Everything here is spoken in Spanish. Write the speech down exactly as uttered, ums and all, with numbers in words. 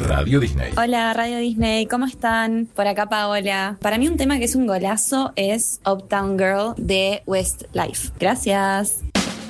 Radio Disney. Hola, Radio Disney, ¿cómo están? Por acá Paola. Para mí un tema que es un golazo es Uptown Girl de Westlife. Gracias.